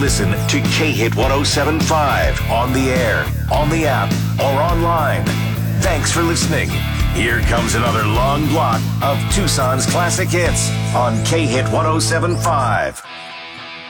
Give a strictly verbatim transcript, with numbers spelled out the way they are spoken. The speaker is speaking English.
listen to K-Hit one oh seven point five on the air, on the app, or online. Thanks for listening. Here comes another long block of Tucson's classic hits on K-Hit one oh seven point five.